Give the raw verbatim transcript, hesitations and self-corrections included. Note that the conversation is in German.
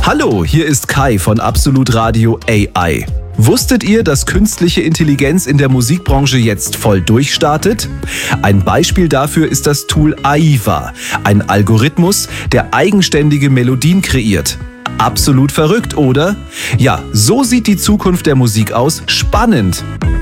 Hallo, hier ist Kai von Absolut Radio A I. Wusstet ihr, dass künstliche Intelligenz in der Musikbranche jetzt voll durchstartet? Ein Beispiel dafür ist das Tool Aiva, ein Algorithmus, der eigenständige Melodien kreiert. Absolut verrückt, oder? Ja, so sieht die Zukunft der Musik aus. Spannend!